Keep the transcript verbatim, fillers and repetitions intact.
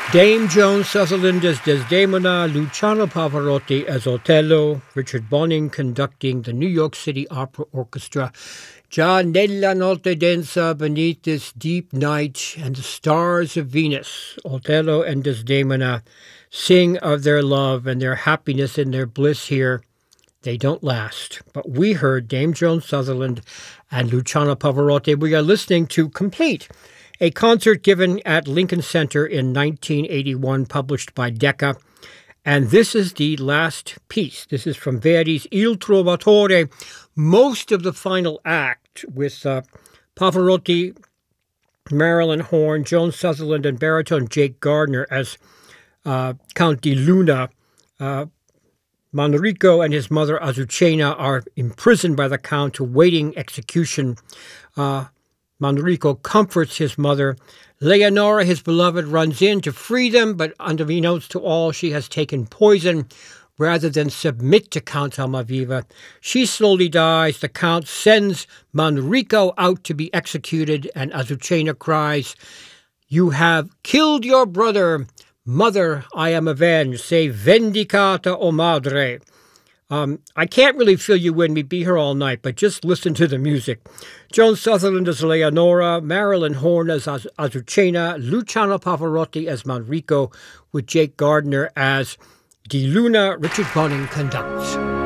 Dame Joan Sutherland as Desdemona, Luciano Pavarotti as Otello, Richard Bonning conducting the New York City Opera Orchestra. Già nella notte densa beneath this deep night and the stars of Venus, Otello and Desdemona sing of their love and their happiness and their bliss here. They don't last. But we heard Dame Joan Sutherland and Luciano Pavarotti. We are listening to Complete, a concert given at Lincoln Center in nineteen eighty-one, published by Decca. And this is the last piece. This is from Verdi's Il Trovatore, most of the final act with uh, Pavarotti, Marilyn Horne, Joan Sutherland, and baritone Jake Gardner as uh, Count di Luna. Uh, Manrico and his mother Azucena are imprisoned by the Count awaiting execution. Uh, Manrico comforts his mother. Leonora, his beloved, runs in to free them, but unbeknownst to all, she has taken poison rather than submit to Count Almaviva. She slowly dies. The Count sends Manrico out to be executed, and Azucena cries, "You have killed your brother. Mother, I am avenged. Say vendicata, o madre." Um, I can't really fill you in. We'd be here all night, but just listen to the music. Joan Sutherland as Leonora, Marilyn Horne as Az- Azucena, Luciano Pavarotti as Manrico, with Jake Gardner as Di Luna. Richard Bonning conducts.